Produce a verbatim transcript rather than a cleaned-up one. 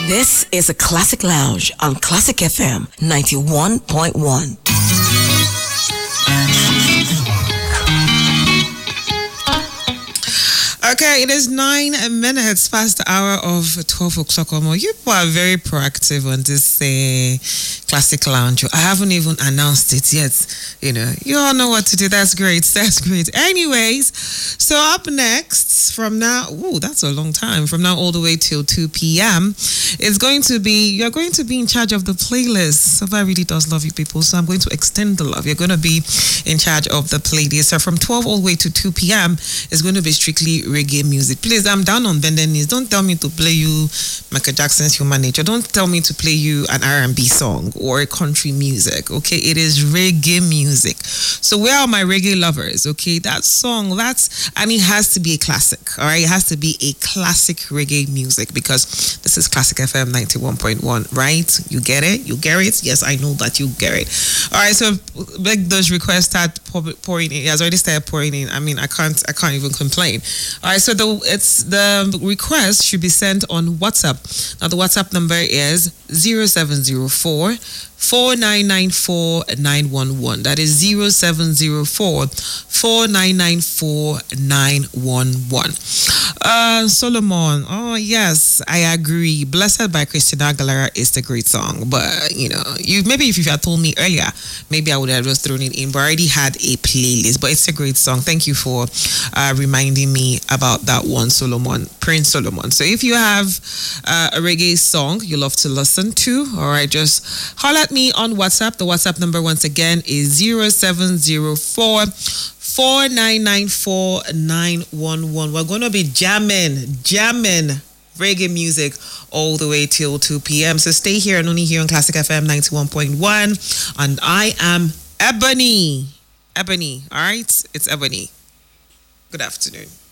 This is a Classic Lounge on Classic F M ninety-one point one. Okay, it is nine minutes past the hour of twelve o'clock or more. You people are very proactive on this uh, Classic Lounge. I haven't even announced it yet. You know, you all know what to do. That's great. That's great. Anyways, so up next, from now, ooh, that's a long time. From now all the way till two p.m., it's going to be, you're going to be in charge of the playlist. Sava really does love you people, so I'm going to extend the love. You're going to be in charge of the playlist. So from twelve all the way to two p.m., it's going to be strictly reggae music. Please, I'm down on bended knees. Don't tell me to play you Michael Jackson's Human Nature. Don't tell me to play you an R and B song or country music. Okay, it is reggae music. So where are my reggae lovers? Okay, that song, that's, and it has to be a classic. All right, it has to be a classic reggae music because this is Classic F M ninety-one point one, right? You get it? You get it? Yes, I know that you get it. All right, so make those requests start pouring in. It has already started pouring in. I mean, I can't, I can't even complain. All right, so the it's the request should be sent on WhatsApp. Now the WhatsApp number is zero seven zero four four nine nine four nine one one. That is zero seven zero four four nine nine four nine one one. Uh, Solomon, oh yes, I agree. Blessed by Christina Aguilera is the great song, but you know, you maybe if you had told me earlier, maybe I would have just thrown it in. But I already had a playlist. But it's a great song. Thank you for uh, reminding me about that one, Solomon, Prince Solomon. So if you have uh, a reggae song you love to listen to, all right, just holler at me on WhatsApp. The WhatsApp number once again is zero seven zero four four nine nine four nine one one. We're going to be jamming, jamming reggae music all the way till two p.m. So stay here and only here on Classic F M ninety-one point one. And I am Ebony. Ebony, all right? It's Ebony. Good afternoon.